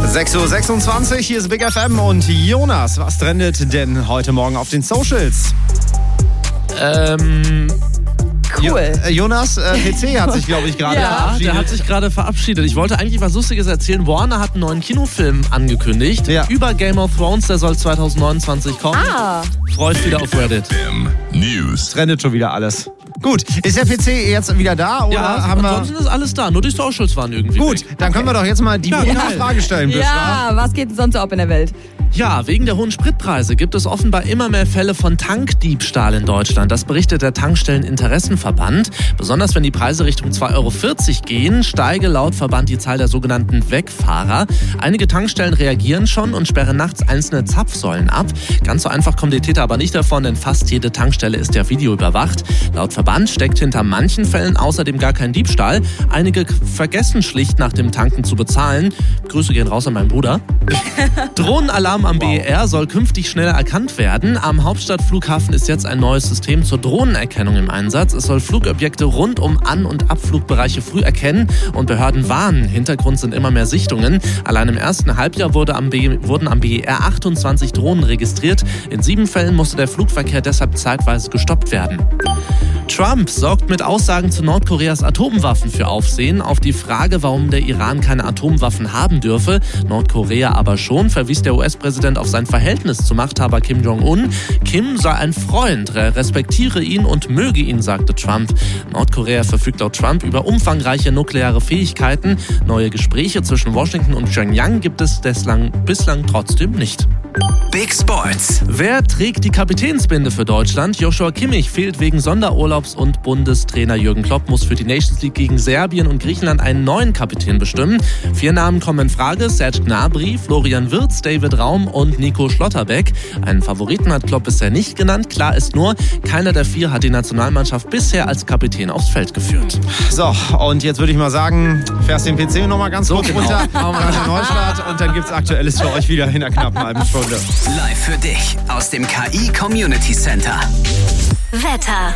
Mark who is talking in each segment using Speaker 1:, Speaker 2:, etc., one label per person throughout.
Speaker 1: 6.26 Uhr, hier ist Big FM und Jonas, was trendet denn heute Morgen auf den Socials?
Speaker 2: Cool.
Speaker 1: Jonas, PC hat sich, glaube ich, gerade verabschiedet.
Speaker 3: Der hat sich gerade verabschiedet. Ich wollte eigentlich was Lustiges erzählen. Warner hat einen neuen Kinofilm angekündigt über Game of Thrones. Der soll 2029 kommen. Freut wieder auf Reddit.
Speaker 4: News.
Speaker 1: Trendet schon wieder alles. Gut, ist der PC jetzt wieder da? Oder haben wir...
Speaker 3: ansonsten ist alles da. Nur die Socials waren irgendwie
Speaker 1: Gut,
Speaker 3: weg.
Speaker 1: dann können wir doch jetzt mal die Frage stellen.
Speaker 2: Ja, was geht denn sonst so ab in der Welt?
Speaker 3: Ja, wegen der hohen Spritpreise gibt es offenbar immer mehr Fälle von Tankdiebstahl in Deutschland. Das berichtet der Tankstelleninteressenverband. Besonders wenn die Preise Richtung 2,40 Euro gehen, steige laut Verband die Zahl der sogenannten Wegfahrer. Einige Tankstellen reagieren schon und sperren nachts einzelne Zapfsäulen ab. Ganz so einfach kommen die Täter aber nicht davon, denn fast jede Tankstelle ist ja videoüberwacht. Laut Verband steckt hinter manchen Fällen außerdem gar kein Diebstahl. Einige vergessen schlicht nach dem Tanken zu bezahlen. Grüße gehen raus an meinen Bruder. Drohnenalarm am BER soll künftig schneller erkannt werden. Am Hauptstadtflughafen ist jetzt ein neues System zur Drohnenerkennung im Einsatz. Es soll Flugobjekte rund um An- und Abflugbereiche früh erkennen und Behörden warnen. Hintergrund sind immer mehr Sichtungen. Allein im ersten Halbjahr wurden am BER 28 Drohnen registriert. In 7 Fällen musste der Flugverkehr deshalb zeitweise gestoppt werden. Trump sorgt mit Aussagen zu Nordkoreas Atomwaffen für Aufsehen. Auf die Frage, warum der Iran keine Atomwaffen haben dürfe, Nordkorea aber schon, verwies der US-Präsident auf sein Verhältnis zu Machthaber Kim Jong-un. Kim sei ein Freund, er respektiere ihn und möge ihn, sagte Trump. Nordkorea verfügt laut Trump über umfangreiche nukleare Fähigkeiten. Neue Gespräche zwischen Washington und Pyongyang gibt es bislang trotzdem nicht.
Speaker 4: Big Sports.
Speaker 3: Wer trägt die Kapitänsbinde für Deutschland? Joshua Kimmich fehlt wegen Sonderurlaubs und Bundestrainer Jürgen Klopp muss für die Nations League gegen Serbien und Griechenland einen neuen Kapitän bestimmen. 4 Namen kommen in Frage: Serge Gnabry, Florian Wirtz, David Raum und Nico Schlotterbeck. Einen Favoriten hat Klopp bisher nicht genannt. Klar ist nur, keiner der 4 hat die Nationalmannschaft bisher als Kapitän aufs Feld geführt.
Speaker 1: So, und jetzt würde ich mal sagen, fährst den PC nochmal ganz kurz runter, machen wir einen Neustart und dann gibt's Aktuelles für euch wieder in einer knappen halben Stunde.
Speaker 4: Live für dich aus dem KI Community Center.
Speaker 5: Wetter.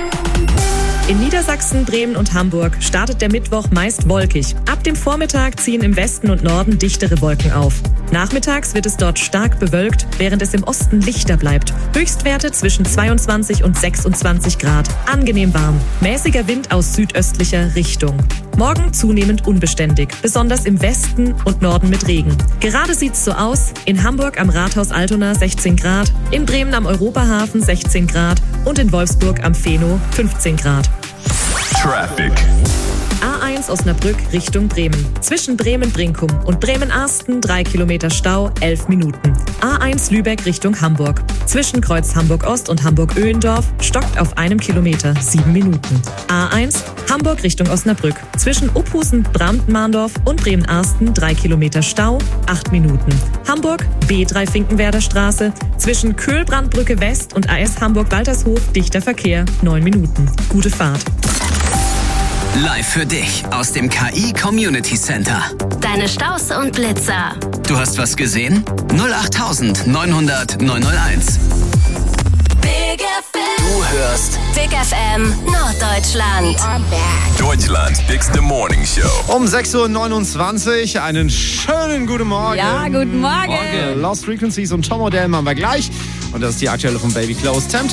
Speaker 6: In Niedersachsen, Bremen und Hamburg startet der Mittwoch meist wolkig. Ab dem Vormittag ziehen im Westen und Norden dichtere Wolken auf. Nachmittags wird es dort stark bewölkt, während es im Osten lichter bleibt. Höchstwerte zwischen 22 und 26 Grad. Angenehm warm. Mäßiger Wind aus südöstlicher Richtung. Morgen zunehmend unbeständig, besonders im Westen und Norden mit Regen. Gerade sieht's so aus: in Hamburg am Rathaus Altona 16 Grad, in Bremen am Europahafen 16 Grad und in Wolfsburg am Feno 15 Grad.
Speaker 4: Traffic.
Speaker 6: A1 Osnabrück Richtung Bremen. Zwischen Bremen-Brinkum und Bremen-Arsten 3 Kilometer Stau, 11 Minuten. A1 Lübeck Richtung Hamburg. Zwischen Kreuz Hamburg-Ost und Hamburg-Öhlendorf stockt auf 1 Kilometer, 7 Minuten. A1 Hamburg Richtung Osnabrück. Zwischen Uphusen-Bramten-Mahndorf und Bremen-Arsten 3 Kilometer Stau, 8 Minuten. Hamburg B3 Finkenwerder Straße. Zwischen Köhlbrandbrücke West und AS Hamburg-Waltershof dichter Verkehr, 9 Minuten. Gute Fahrt.
Speaker 4: Live für dich aus dem KI Community Center.
Speaker 5: Deine Staus und Blitzer.
Speaker 4: Du hast was gesehen? 08900 901.
Speaker 5: Big FM.
Speaker 4: Du hörst
Speaker 5: Big FM Norddeutschland.
Speaker 4: Deutschlands Bigste Morning Show.
Speaker 1: Um 6.29 Uhr, einen schönen guten Morgen.
Speaker 2: Ja, guten Morgen.
Speaker 1: Lost Frequencies und Tom Odell machen wir gleich. Und das ist die aktuelle von Baby Close. Temptation.